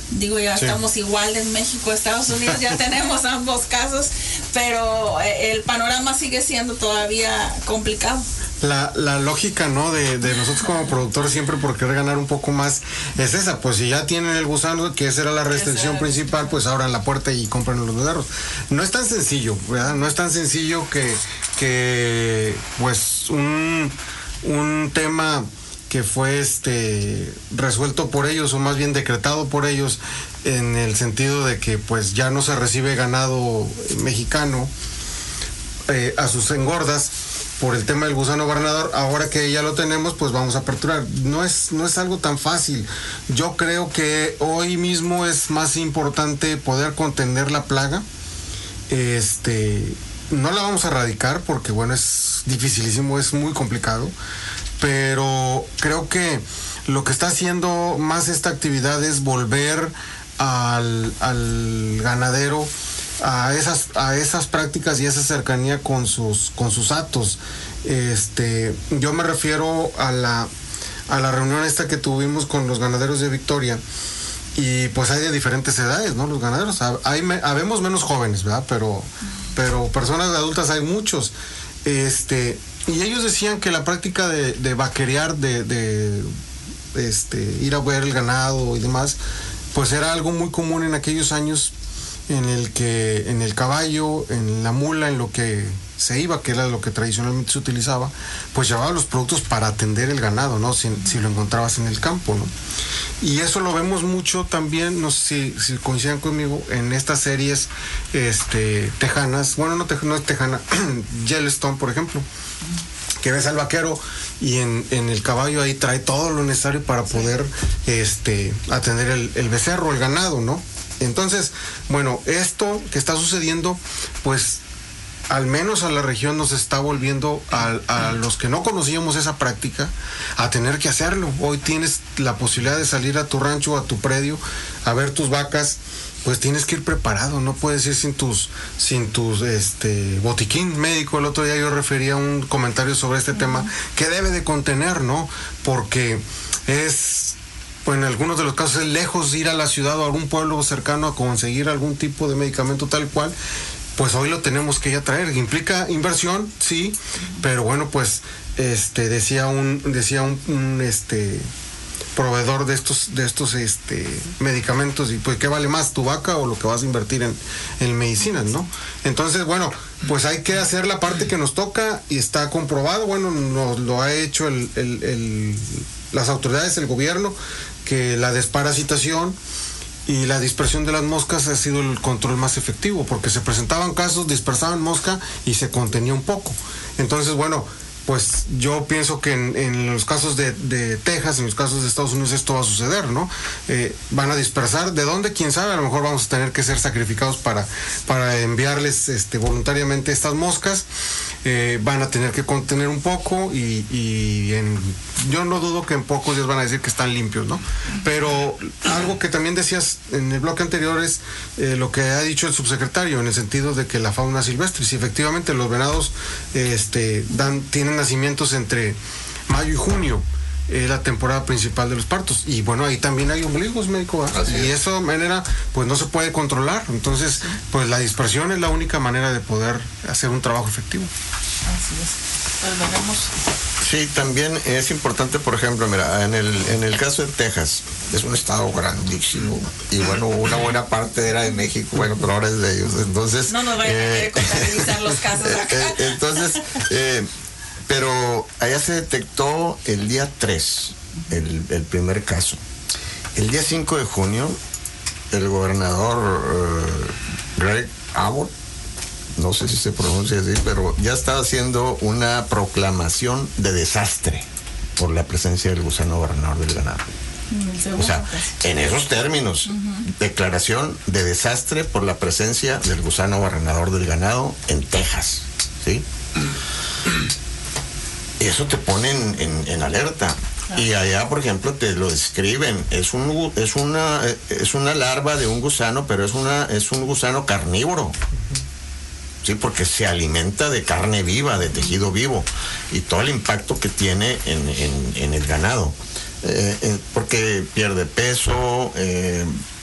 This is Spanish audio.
Digo, ya estamos igual en México, Estados Unidos, ya tenemos ambos casos, pero el panorama sigue siendo todavía complicado. La lógica, ¿no? De nosotros como productores siempre por querer ganar un poco más es esa, pues si ya tienen el gusano, que esa era la restricción principal, pues abran la puerta y compren los becerros. No es tan sencillo, ¿verdad? No es tan sencillo que pues un tema que fue resuelto por ellos, o más bien decretado por ellos, en el sentido de que pues ya no se recibe ganado mexicano a sus engordas por el tema del gusano barrenador. Ahora que ya lo tenemos, pues vamos a aperturar. No es algo tan fácil. Yo creo que hoy mismo es más importante poder contener la plaga. No la vamos a erradicar porque bueno, es dificilísimo, es muy complicado, pero creo que lo que está haciendo más esta actividad es volver al ganadero a esas prácticas y esa cercanía con sus hatos. Yo me refiero a la reunión esta que tuvimos con los ganaderos de Victoria, y pues hay de diferentes edades, ¿no? Los ganaderos, habemos menos jóvenes, ¿verdad? Pero personas adultas hay muchos, y ellos decían que la práctica de vaquerear, de ir a ver el ganado y demás, pues era algo muy común en aquellos años, en el caballo, en la mula, en lo que se iba, que era lo que tradicionalmente se utilizaba, pues llevaba los productos para atender el ganado, ¿no? Si lo encontrabas en el campo, ¿no? Y eso lo vemos mucho también, no sé si coinciden conmigo, en estas series tejanas, bueno, no es tejana, Yellowstone, por ejemplo, que ves al vaquero y en el caballo ahí trae todo lo necesario para poder atender el becerro, el ganado, ¿no? Entonces, bueno, esto que está sucediendo, pues al menos a la región nos está volviendo a los que no conocíamos esa práctica a tener que hacerlo. Hoy tienes la posibilidad de salir a tu rancho, a tu predio, a ver tus vacas, pues tienes que ir preparado, no puedes ir sin tus botiquín médico. El otro día yo refería un comentario sobre este tema que debe de contener, ¿no? Porque en algunos de los casos es lejos ir a la ciudad o a algún pueblo cercano a conseguir algún tipo de medicamento tal cual. Pues hoy lo tenemos que ya traer. Implica inversión, sí, pero bueno, pues decía un proveedor de estos medicamentos, y pues qué vale más, tu vaca o lo que vas a invertir en medicinas, ¿no? Entonces, bueno, pues hay que hacer la parte que nos toca y está comprobado, bueno, nos lo ha hecho las autoridades, el gobierno, que la desparasitación y la dispersión de las moscas ha sido el control más efectivo, porque se presentaban casos, dispersaban mosca y se contenía un poco. Entonces, bueno, pues yo pienso que en los casos de Texas, en los casos de Estados Unidos, esto va a suceder, ¿no? Van a dispersar. ¿De dónde? ¿Quién sabe? A lo mejor vamos a tener que ser sacrificados para enviarles voluntariamente estas moscas. Van a tener que contener un poco yo no dudo que en pocos días van a decir que están limpios, ¿no? Pero algo que también decías en el bloque anterior es lo que ha dicho el subsecretario, en el sentido de que la fauna silvestre, si efectivamente los venados tienen nacimientos entre mayo y junio, la temporada principal de los partos, y bueno, ahí también hay ombligos médicos, y eso de manera pues no se puede controlar. Entonces pues la dispersión es la única manera de poder hacer un trabajo efectivo. Así es, pues veremos. Sí, también es importante, por ejemplo, mira, en el caso de Texas, es un estado grandísimo, y bueno, una buena parte era de México, bueno, pero ahora es de ellos, entonces no nos vayan a querer contabilizar los casos acá. Entonces, pero allá se detectó el día 3, el primer caso. El día 5 de junio, el gobernador Greg Abbott, no sé si se pronuncia así, pero ya estaba haciendo una proclamación de desastre por la presencia del gusano barrenador del ganado. O sea, en esos términos, declaración de desastre por la presencia del gusano barrenador del ganado en Texas, ¿sí? Eso te pone en alerta. Y allá, por ejemplo, te lo describen, es una larva de un gusano, pero es un gusano carnívoro. Sí, porque se alimenta de carne viva, de tejido vivo, y todo el impacto que tiene en el ganado. Porque pierde peso,